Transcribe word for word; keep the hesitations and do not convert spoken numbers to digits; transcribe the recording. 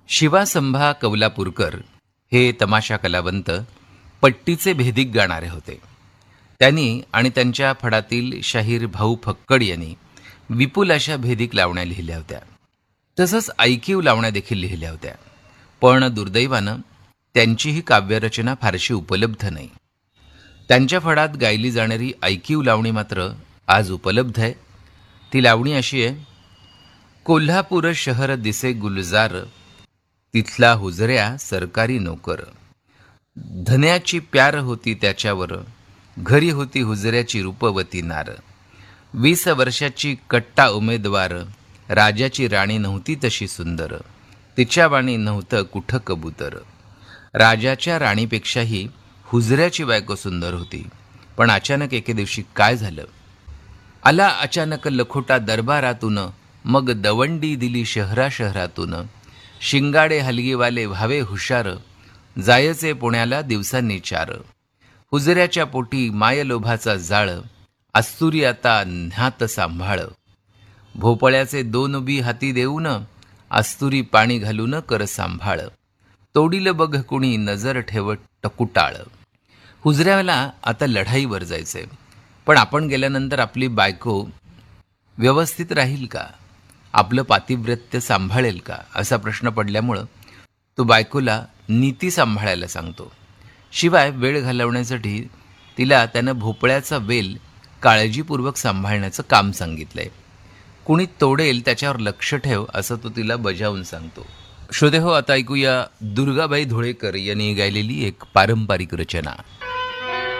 शिवासंभा कौलापूरकर हे तमाशा कलावंत पट्टीचे भेदिक गाणारे होते. त्यांनी आणि त्यांच्या फडातील शाहीर भाऊ फक्कड यांनी विपुल अशा भेदिक लावण्या लिहिल्या होत्या. तसंच ऐकीव लावण्या देखील लिहिल्या होत्या. पण दुर्दैवानं त्यांचीही काव्यरचना फारशी उपलब्ध नाही. त्यांच्या फडात गायली जाणारी ऐकीव लावणी मात्र आज उपलब्ध आहे. ती लावणी अशी आहे: कोल्हापूर शहर दिसे गुलजार, तिथला हुजऱ्या सरकारी नोकर. धन्याची प्यार होती त्याच्यावर, घरी होती हुजऱ्याची रूपवती नार. वीस वर्षाची कट्टा उमेदवार, राजाची राणी नव्हती तशी सुंदर. तिच्या वाणी नव्हतं कुठं कबूतर. राजाच्या राणीपेक्षाही हुजऱ्याची बायको सुंदर होती. पण अचानक एके दिवशी काय झालं? आला अचानक लखोटा दरबारातून, मग दवंडी दिली शहरा शहरातून. शिंगाडे हलगीवाले व्हावे हुशार, जायचे पुण्याला दिवसांनी चार. हुजऱ्याच्या पोटी मायलोभाचा जाळ, अस्तुरी आता न्हात सांभाळ. भोपळ्याचे दोन बी हाती देऊन, अस्तुरी पाणी घालून कर सांभाळ. तोडील बघ कुणी नजर ठेवत टकुटाळ. हुजऱ्याला आता लढाईवर जायचंय, पण आपण गेल्यानंतर आपली बायको व्यवस्थित राहील का? आपलं पातिव्रत्य सांभाळेल का? असा प्रश्न पडल्यामुळं तो बायकोला नीती सांभाळायला सांगतो. शिवाय वेळ घालवण्यासाठी तिला त्यानं भोपळ्याचा वेल काळजीपूर्वक सांभाळण्याचं काम सांगितलंय. कुणी तोडेल त्याच्यावर लक्ष ठेव, असं तो तिला बजावून सांगतो. श्रोते हो, आता ऐकूया दुर्गाबाई धुळेकर यांनी गायलेली एक पारंपरिक रचना.